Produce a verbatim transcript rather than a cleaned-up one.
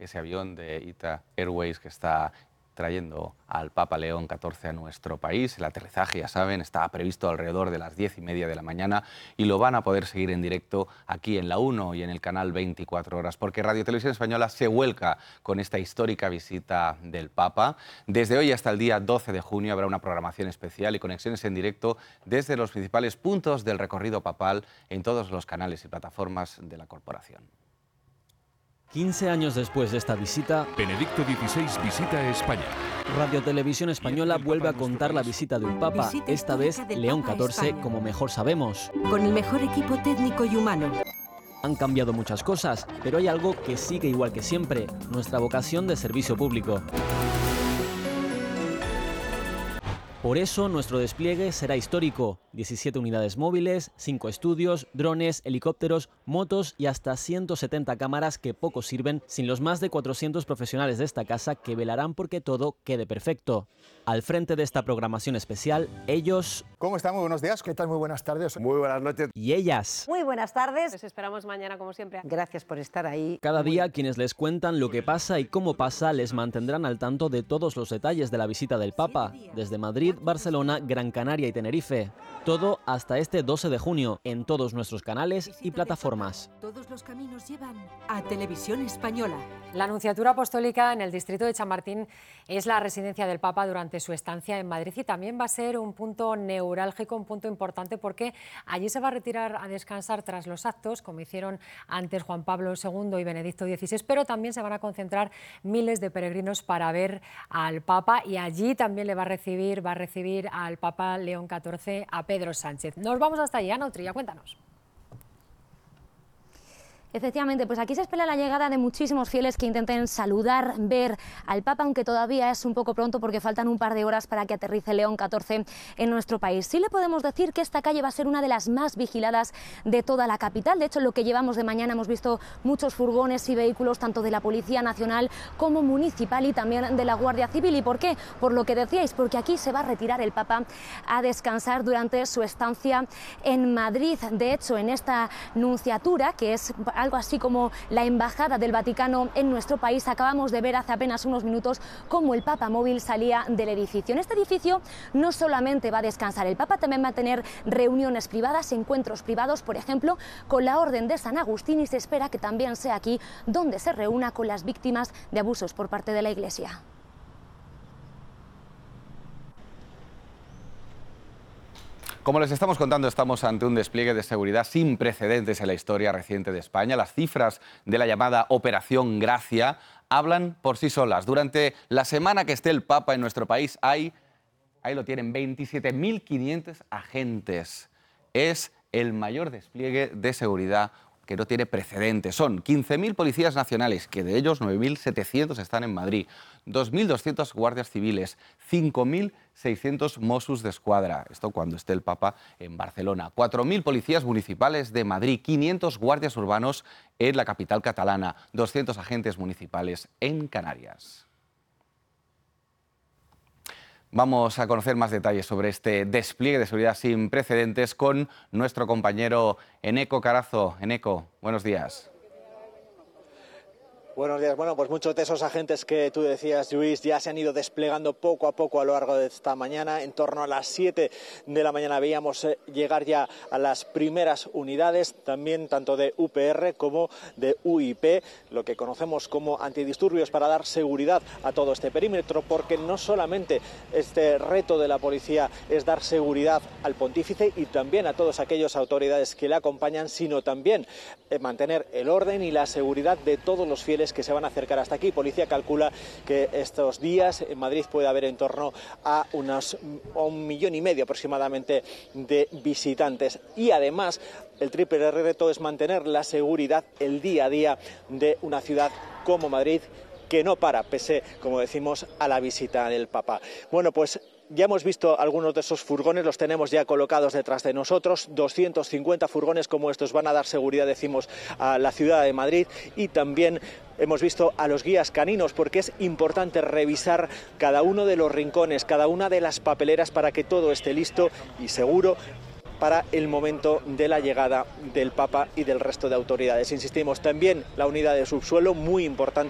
ese avión de ITA Airways que está trayendo al Papa León catorce a nuestro país. El aterrizaje, ya saben, está previsto alrededor de las diez y media de la mañana y lo van a poder seguir en directo aquí en la uno y en el canal veinticuatro horas, porque Radio Televisión Española se vuelca con esta histórica visita del Papa. Desde hoy hasta el día doce de junio habrá una programación especial y conexiones en directo desde los principales puntos del recorrido papal en todos los canales y plataformas de la corporación. quince años después de esta visita, Benedicto dieciséis visita España. Radio Televisión Española vuelve a contar la visita de un Papa, esta vez León catorce, como mejor sabemos. Con el mejor equipo técnico y humano. Han cambiado muchas cosas, pero hay algo que sigue igual que siempre, nuestra vocación de servicio público. Por eso nuestro despliegue será histórico. diecisiete unidades móviles, cinco estudios, drones, helicópteros, motos y hasta ciento setenta cámaras que poco sirven sin los más de cuatrocientos profesionales de esta casa que velarán porque todo quede perfecto. Al frente de esta programación especial, ellos... ¿Cómo están? Muy buenos días. ¿Qué tal? Muy buenas tardes. Muy buenas noches. Y ellas. Muy buenas tardes. Les esperamos mañana como siempre. Gracias por estar ahí. Cada día quienes les cuentan lo que pasa y cómo pasa les mantendrán al tanto de todos los detalles de la visita del Papa, desde Madrid, Barcelona, Gran Canaria y Tenerife. Todo hasta este doce de junio, en todos nuestros canales y plataformas. Todos los caminos llevan a Televisión Española. La Nunciatura Apostólica en el distrito de Chamartín es la residencia del Papa durante su estancia en Madrid y también va a ser un punto neurálgico, un punto importante porque allí se va a retirar a descansar tras los actos, como hicieron antes Juan Pablo segundo y Benedicto dieciséis, pero también se van a concentrar miles de peregrinos para ver al Papa y allí también le va a recibir, va a recibir al Papa León catorce a Pedro Sánchez. Nos vamos hasta allá, Ana Utrilla, cuéntanos. Efectivamente, pues aquí se espera la llegada de muchísimos fieles que intenten saludar, ver al Papa, aunque todavía es un poco pronto porque faltan un par de horas para que aterrice León catorce en nuestro país. Sí le podemos decir que esta calle va a ser una de las más vigiladas de toda la capital. De hecho, en lo que llevamos de mañana hemos visto muchos furgones y vehículos, tanto de la Policía Nacional como municipal y también de la Guardia Civil. ¿Y por qué? Por lo que decíais, porque aquí se va a retirar el Papa a descansar durante su estancia en Madrid. De hecho, en esta nunciatura, que es algo así como la Embajada del Vaticano en nuestro país, acabamos de ver hace apenas unos minutos cómo el Papa móvil salía del edificio. En este edificio no solamente va a descansar el Papa, también va a tener reuniones privadas, encuentros privados, por ejemplo, con la Orden de San Agustín, y se espera que también sea aquí donde se reúna con las víctimas de abusos por parte de la Iglesia. Como les estamos contando, estamos ante un despliegue de seguridad sin precedentes en la historia reciente de España. Las cifras de la llamada Operación Gracia hablan por sí solas. Durante la semana que esté el Papa en nuestro país hay, ahí lo tienen, veintisiete mil quinientos agentes. Es el mayor despliegue de seguridad que no tiene precedentes. Son quince mil policías nacionales, que de ellos nueve mil setecientos están en Madrid, dos mil doscientos guardias civiles, cinco mil seiscientos Mossos d'Esquadra, esto cuando esté el Papa en Barcelona, cuatro mil policías municipales de Madrid, quinientos guardias urbanos en la capital catalana, doscientos agentes municipales en Canarias. Vamos a conocer más detalles sobre este despliegue de seguridad sin precedentes con nuestro compañero Eneco Carazo. Eneco, buenos días. Buenos días. Bueno, pues muchos de esos agentes que tú decías, Luis, ya se han ido desplegando poco a poco a lo largo de esta mañana. En torno a las siete de la mañana veíamos llegar ya a las primeras unidades, también tanto de U P R como de U I P, lo que conocemos como antidisturbios, para dar seguridad a todo este perímetro, porque no solamente este reto de la policía es dar seguridad al pontífice y también a todas aquellas autoridades que le acompañan, sino también mantener el orden y la seguridad de todos los fieles que se van a acercar hasta aquí. Policía calcula que estos días en Madrid puede haber en torno a unos a un millón y medio aproximadamente de visitantes, y además el triple reto es mantener la seguridad el día a día de una ciudad como Madrid, que no para, pese, como decimos, a la visita del Papa. Bueno, pues ya hemos visto algunos de esos furgones, los tenemos ya colocados detrás de nosotros. doscientos cincuenta furgones como estos van a dar seguridad, decimos, a la ciudad de Madrid, y también hemos visto a los guías caninos, porque es importante revisar cada uno de los rincones, cada una de las papeleras, para que todo esté listo y seguro para el momento de la llegada del Papa y del resto de autoridades. Insistimos, también la unidad de subsuelo, muy importante